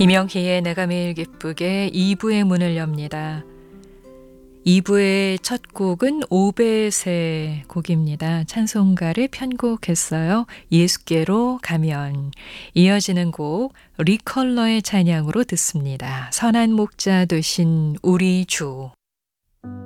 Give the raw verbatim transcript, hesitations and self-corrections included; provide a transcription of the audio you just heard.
이명희의 내가 매일 기쁘게 이 부의 문을 엽니다. 이 부의 첫 곡은 오벳의 곡입니다. 찬송가를 편곡했어요. 예수께로 가면. 이어지는 곡 리컬러의 찬양으로 듣습니다. 선한 목자 되신 우리 주.